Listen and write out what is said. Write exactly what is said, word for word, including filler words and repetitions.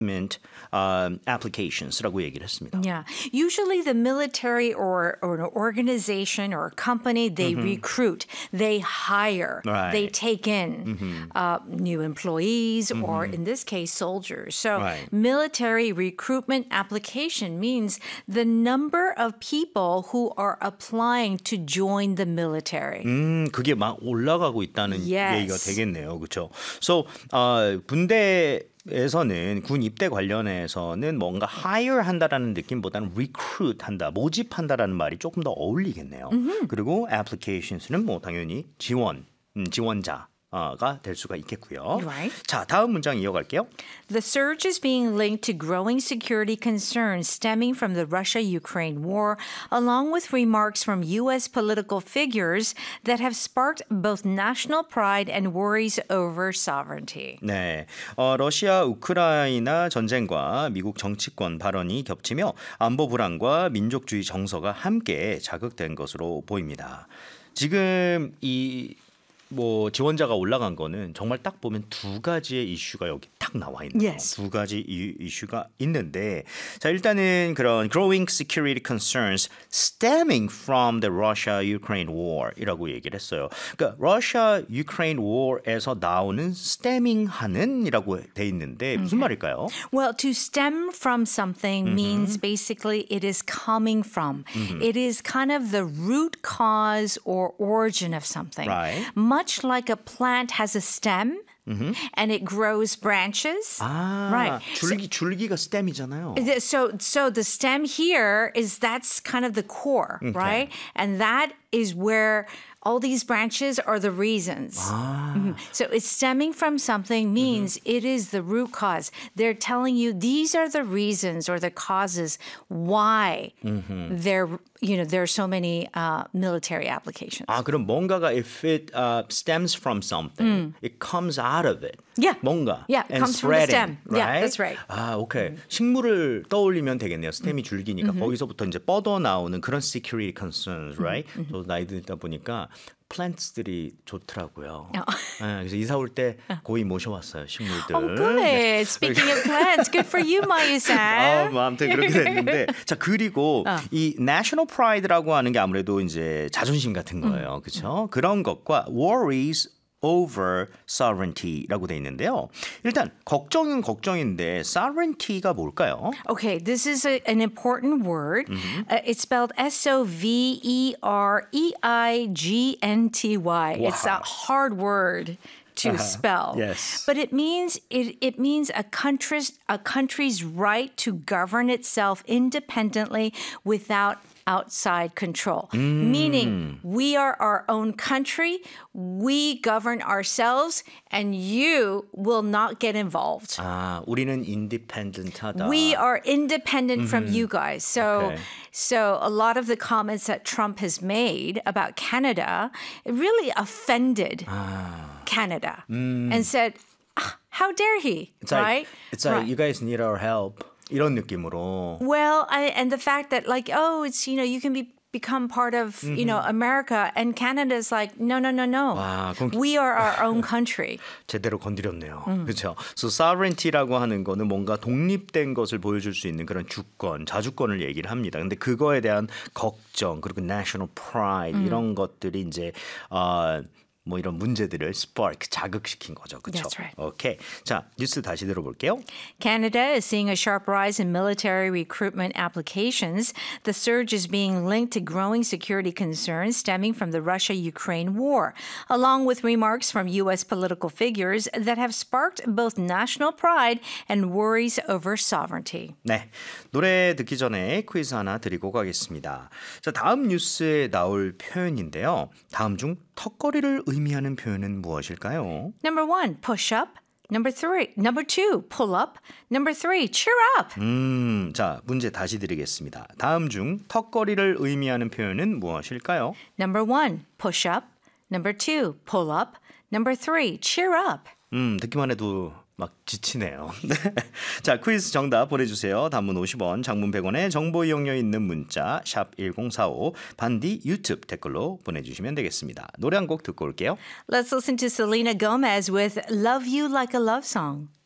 um, applications라고 얘기를 했습니다. Yeah. Usually the military or, or an organization or a company, they mm-hmm. recruit, they hire, right. they take in mm-hmm. uh, new employees mm-hmm. or in this case, soldiers. So right. military recruitment application means the number of people who are applying to join the military. 음, 그게 막 올라가고 있다는 yes. 얘기가 되겠네요. 그렇죠? So, 어, 군대 에서는 군 입대 관련해서는 뭔가 hire 한다라는 느낌보다는 recruit 한다, 모집한다라는 말이 조금 더 어울리겠네요. Mm-hmm. 그리고 applications는 뭐 당연히 지원, 음, 지원자. 가 될 수가 있겠고요. Right. 자, 다음 문장 이어갈게요. The surge is being linked to growing security concerns stemming from the Russia-Ukraine war, along with remarks from U S political figures that have sparked both national pride and worries over sovereignty. 네, 어, 러시아 우크라이나 전쟁과 미국 정치권 발언이 겹치며 안보 불안과 민족주의 정서가 함께 자극된 것으로 보입니다. 지금 이 뭐 지원자가 올라간 거는 정말 딱 보면 두 가지의 이슈가 여기 딱 나와 있는 yes. 두 가지 이, 이슈가 있는데 자 일단은 그런 growing security concerns stemming from the Russia-Ukraine war이라고 얘기를 했어요. 그러니까 Russia-Ukraine war에서 나오는 stemming하는이라고 돼 있는데 무슨 okay. 말일까요? Well, to stem from something mm-hmm. means basically it is coming from. Mm-hmm. It is kind of the root cause or origin of something. Right. Much like a plant has a stem mm-hmm. and it grows branches. 아, right. 줄기 줄기가 stem이잖아요. So so the stem here is that's kind of the core, okay. right? And that is where all these branches are the reasons. Ah. Mm-hmm. So it's stemming from something means mm-hmm. it is the root cause. They're telling you these are the reasons or the causes why mm-hmm. there you know there are so many uh, military applications. 아 그럼 뭔가가 if it uh, stems from something, mm. it comes out of it. Yeah. 뭔가. Yeah, it and comes spreading, from the stem. right? Yeah, that's right. 아, 오케이. Mm-hmm. 식물을 떠올리면 되겠네요. 스템이 줄기니까 mm-hmm. 거기서부터 이제 뻗어 나오는 그런 security concerns, right? Mm-hmm. 저도 나이 들다 보니까 plants들이 좋더라고요. 어. 네, 그래서 이사 올 때 고이 모셔왔어요, 식물들. Oh, good. 네. Speaking of plants, good for you, 마유산. 아, 뭐 아무튼 그렇게 됐는데, 자 그리고 어. 이 national pride라고 하는 게 아무래도 이제 자존심 같은 거예요, 음. 그렇죠? 음. 그런 것과 worries over sovereignty라고 돼 있는데요. 일단 걱정은 걱정인데 sovereignty가 뭘까요? Okay, this is a, an important word. Mm-hmm. Uh, it's spelled S O V E R E I G N T Y. Wow. It's a hard word to uh-huh. spell. Yes. But it means it, it means a country's a country's right to govern itself independently without outside control. Mm. Meaning we are our own country, we govern ourselves, and you will not get involved. 아, 우리는 independent하다. We are independent mm-hmm. from you guys. So, okay. so a lot of the comments that Trump has made about Canada really offended 아. Canada mm. and said, ah, how dare he, it's right? Like, it's like, right. you guys need our help. 이런 느낌으로. Well, I, and the fact that like, oh, it's, you know, you can be become part of, mm-hmm. you know, America, and Canada's like, no, no, no, no. 와, 그럼 We are our own country. 제대로 건드렸네요. 음. 그렇죠. So sovereignty라고 하는 거는 뭔가 독립된 것을 보여줄 수 있는 그런 주권, 자주권을 얘기를 합니다. 근데 그거에 대한 걱정, 그리고 national pride 음. 이런 것들이 이제 어, 뭐 이런 문제들을 spark, 자극시킨 거죠. 그렇죠? That's right. 오케이. 자, 뉴스 다시 들어볼게요. Canada is seeing a sharp rise in military recruitment applications. The surge is being linked to growing security concerns stemming from the Russia-Ukraine war, along with remarks from U S political figures that have sparked both national pride and worries over sovereignty. 네, 노래 듣기 전에 퀴즈 하나 드리고 가겠습니다. 자, 다음 뉴스에 나올 표현인데요. 다음 중 턱걸이를 의미하는 표현은 무엇일까요? Number one, push up. Number three, number two, pull up. Number three, cheer up. 음, 자, 문제 다시 드리겠습니다. 다음 중 턱걸이를 의미하는 표현은 무엇일까요? Number one, push up. Number two, pull up. Number three, cheer up. 음, 듣기만 해도 막 지치네요. 자, 퀴즈 정답 보내주세요. 단문 오십 원, 장문 백 원에 정보 이용료 있는 문자 샵 일공사오 반디 유튜브 댓글로 보내주시면 되겠습니다. 노래 한 곡 듣고 올게요. Let's listen to Selena Gomez with Love You Like a Love Song.